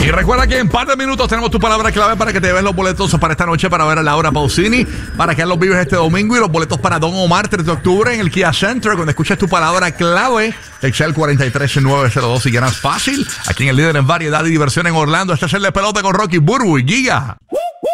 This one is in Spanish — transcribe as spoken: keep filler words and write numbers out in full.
Y recuerda que en par de minutos tenemos tu palabra clave para que te lleves los boletos para esta noche para ver a Laura Pausini, para que los vives este domingo, y los boletos para Don Omar tres de octubre en el Kia Center. Cuando escuches tu palabra clave, Excel cuatro tres nueve cero dos y ganas fácil. Aquí en el líder en variedad y diversión en Orlando. Este es el de pelota con Rocky, Burbu y Giga.